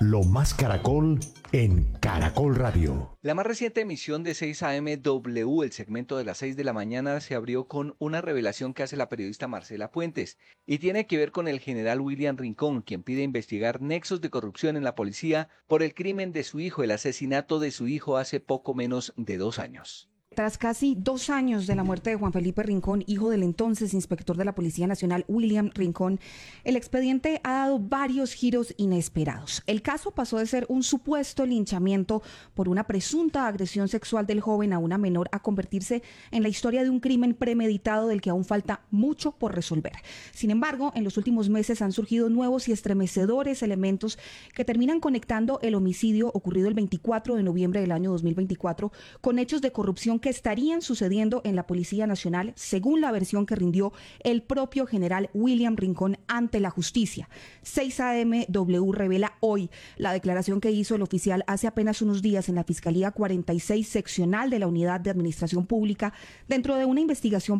Lo más Caracol en Caracol Radio. La más reciente emisión de 6 AM W, el segmento de las 6 de la mañana, se abrió con una revelación que hace la periodista Marcela Puentes y tiene que ver con el general William Rincón, quien pide investigar nexos de corrupción en la policía por el crimen de su hijo, el asesinato de su hijo hace poco menos de 2 años. Tras casi 2 años de la muerte de Juan Felipe Rincón, hijo del entonces inspector de la Policía Nacional, William Rincón, el expediente ha dado varios giros inesperados. El caso pasó de ser un supuesto linchamiento por una presunta agresión sexual del joven a una menor a convertirse en la historia de un crimen premeditado del que aún falta mucho por resolver. Sin embargo, en los últimos meses han surgido nuevos y estremecedores elementos que terminan conectando el homicidio ocurrido el 24 de noviembre del año 2024 con hechos de corrupción que estarían sucediendo en la Policía Nacional, según la versión que rindió el propio general William Rincón ante la justicia. 6 AM W revela hoy la declaración que hizo el oficial hace apenas unos días en la Fiscalía 46 seccional de la Unidad de Administración Pública dentro de una investigación